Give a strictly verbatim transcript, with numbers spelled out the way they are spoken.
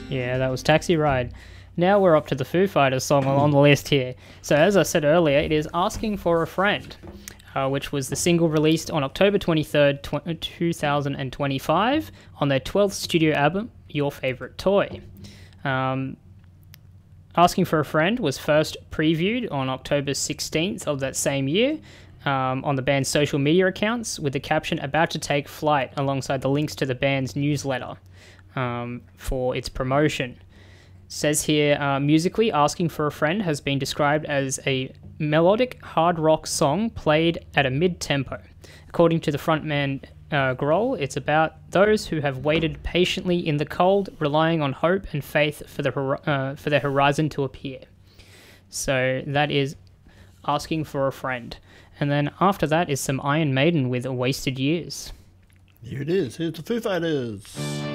Yeah, that was Taxi Ride. Now we're up to the Foo Fighters song on the list here. So as I said earlier, it is Asking for a Friend, uh, which was the single released on October twenty-third, two thousand twenty-five on their twelfth studio album, Your Favorite Toy. Um, Asking for a Friend was first previewed on October sixteenth of that same year um, on the band's social media accounts with the caption "About to take flight" alongside the links to the band's newsletter um, for its promotion. Says here, uh, musically, Asking for a Friend has been described as a melodic hard rock song played at a mid-tempo. According to the frontman uh, Grohl, it's about those who have waited patiently in the cold, relying on hope and faith for the hor- uh, for their horizon to appear. So that is Asking for a Friend. And then after that is some Iron Maiden with Wasted Years. Here it is. Here's the Foo Fighters.